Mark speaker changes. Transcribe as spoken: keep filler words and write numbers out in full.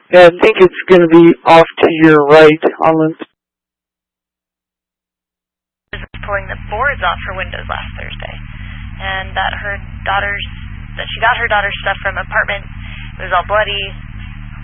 Speaker 1: Yeah, I think it's going to be off to your right, Holland.
Speaker 2: Was pulling the boards off her windows last Thursday, and that her daughter's that she got her daughter's stuff from an apartment. It was all bloody.